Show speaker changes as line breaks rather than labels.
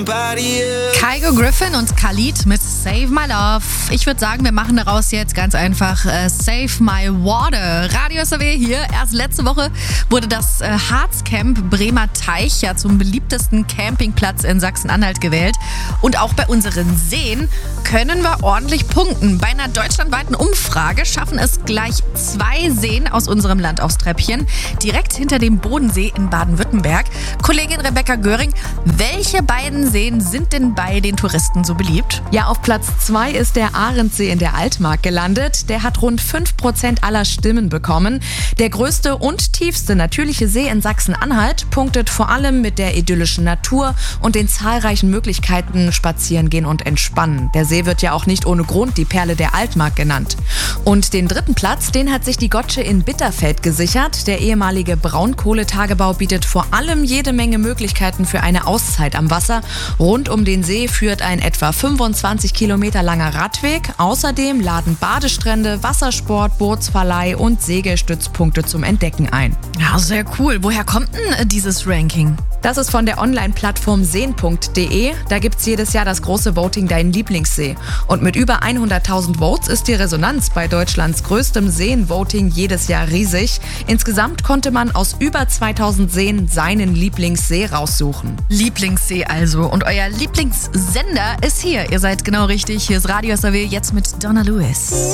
somebody else.
Kygo Griffin und Khalid mit Save My Love. Ich würde sagen, wir machen daraus jetzt ganz einfach Save My Water. Radio SAW hier. Erst letzte Woche wurde das Harzcamp Bremer Teich ja zum beliebtesten Campingplatz in Sachsen-Anhalt gewählt. Und auch bei unseren Seen können wir ordentlich punkten. Bei einer deutschlandweiten Umfrage schaffen es gleich 2 Seen aus unserem Land aufs Treppchen. Direkt hinter dem Bodensee in Baden-Württemberg. Kollegin Rebecca Göring, welche beiden Seen sind denn bei den Touristen so beliebt?
Ja, auf Platz 2 ist der Ahrendtsee in der Altmark gelandet. Der hat rund 5% aller Stimmen bekommen. Der größte und tiefste natürliche See in Sachsen-Anhalt punktet vor allem mit der idyllischen Natur und den zahlreichen Möglichkeiten spazieren gehen und entspannen. Der See wird ja auch nicht ohne Grund die Perle der Altmark genannt. Und den 3. Platz, den hat sich die Gotsche in Bitterfeld gesichert. Der ehemalige Braunkohletagebau bietet vor allem jede Menge Möglichkeiten für eine Auszeit am Wasser. Rund um den See führt ein etwa 25 Kilometer langer Radweg. Außerdem laden Badestrände, Wassersport, Bootsverleih und Segelstützpunkte zum Entdecken ein.
Ja, sehr cool. Woher kommt denn dieses Ranking?
Das ist von der Online-Plattform seen.de. Da gibt's jedes Jahr das große Voting Dein Lieblingssee. Und mit über 100.000 Votes ist die Resonanz bei Deutschlands größtem Seen-Voting jedes Jahr riesig. Insgesamt konnte man aus über 2000 Seen seinen Lieblingssee raussuchen.
Lieblingssee also. Und euer Lieblingssender ist hier. Ihr seid genau richtig. Hier ist Radio SAW jetzt mit Donna Lewis.